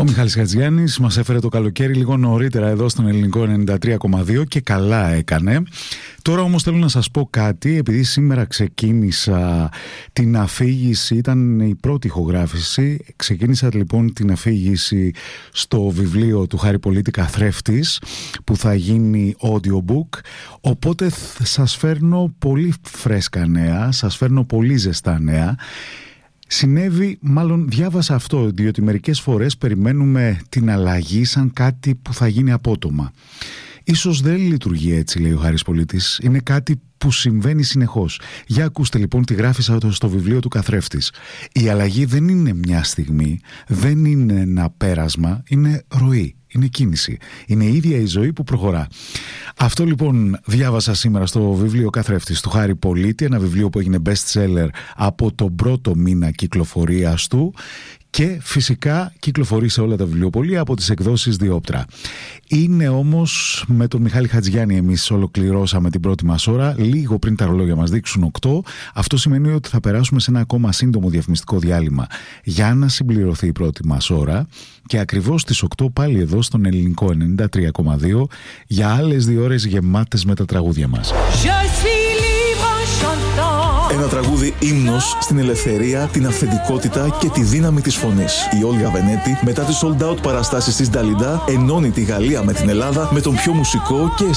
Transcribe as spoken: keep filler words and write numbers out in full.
Ο Μιχάλης Χατζιάννης μας έφερε το καλοκαίρι λίγο νωρίτερα εδώ στον Ελληνικό ενενήντα τρία κόμμα δύο και καλά έκανε. Τώρα όμως θέλω να σας πω κάτι, επειδή σήμερα ξεκίνησα την αφήγηση, ήταν η πρώτη ηχογράφηση, ξεκίνησα λοιπόν την αφήγηση στο βιβλίο του Χάρη Πολίτη «Καθρέφτης» που θα γίνει audiobook, οπότε σας φέρνω πολύ φρέσκα νέα, σας φέρνω πολύ ζεστά νέα. Συνέβη, μάλλον διάβασα αυτό, διότι μερικές φορές περιμένουμε την αλλαγή σαν κάτι που θα γίνει απότομα. Ίσως δεν λειτουργεί έτσι, λέει ο Χάρης Πολίτης. Είναι κάτι που συμβαίνει συνεχώς. Για ακούστε λοιπόν τι γράφει στο βιβλίο του «Καθρέφτης». Η αλλαγή δεν είναι μια στιγμή, δεν είναι ένα πέρασμα, είναι ροή. Είναι κίνηση. Είναι η ίδια η ζωή που προχωρά. Αυτό λοιπόν διάβασα σήμερα στο βιβλίο «Καθρέφτης» του Χάρη Πολίτη, ένα βιβλίο που έγινε best seller από τον πρώτο μήνα κυκλοφορίας του και φυσικά κυκλοφορεί σε όλα τα βιβλιοπωλεία από τις εκδόσεις Διόπτρα. Είναι όμως με τον Μιχάλη Χατζιάννη εμείς ολοκληρώσαμε την πρώτη μας ώρα, λίγο πριν τα ρολόγια μας δείξουν οκτώ. Αυτό σημαίνει ότι θα περάσουμε σε ένα ακόμα σύντομο διαφημιστικό διάλειμμα για να συμπληρωθεί η πρώτη μας ώρα και ακριβώς στις οκτώ πάλι εδώ στον Ελληνικό ενενήντα τρία κόμμα δύο για άλλες δύο ώρες γεμάτες με τα τραγούδια μας. Ένα τραγούδι ύμνος στην ελευθερία, την αυθεντικότητα και τη δύναμη της φωνής. Η Όλγα Βενέτη, μετά τις sold out παραστάσεις της Νταλιντά, ενώνει τη Γαλλία με την Ελλάδα με τον πιο μουσικό και